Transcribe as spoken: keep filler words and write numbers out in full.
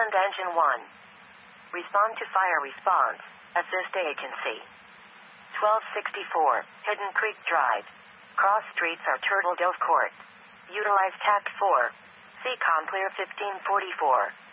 Highland Engine one. Respond to fire response. Assist agency. twelve sixty-four, Hidden Creek Drive. Cross streets are Turtle Dove Court. Utilize tact four. C COM clear fifteen forty-four.